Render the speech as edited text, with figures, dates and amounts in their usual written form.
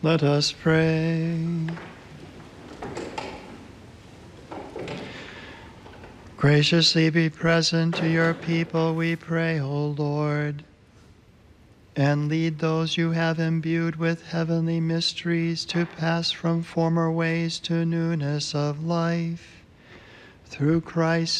Let us pray. Graciously be present to your people, we pray, O Lord, and lead those you have imbued with heavenly mysteries to pass from former ways to newness of life. Through Christ